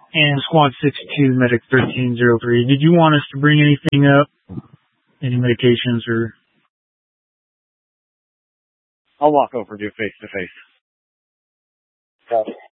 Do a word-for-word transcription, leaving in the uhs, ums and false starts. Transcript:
And Squad sixty-two, Medic thirteen oh three. Did you want us to bring anything up? Any medications or? I'll walk over to face to face. Copy.